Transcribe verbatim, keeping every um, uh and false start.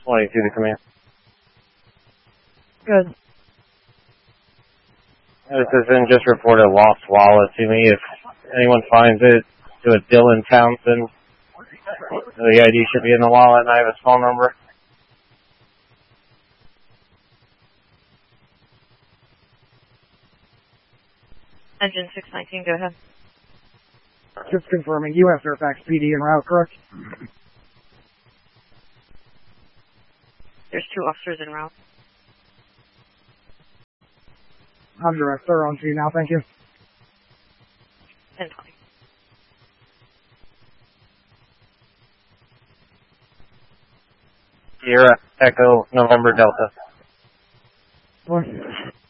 twenty-two to command. Good. This has been just reported lost wallet to me. If anyone finds it, to a Dylan Townsend. The I D should be in the wallet, and I have his phone number. Engine six nineteen, go ahead. Just confirming, U S Fairfax P D en route, correct? There's two officers en route. I'm direct, sir, on to you now, thank you. ten twenty. Sierra Echo November Delta. What?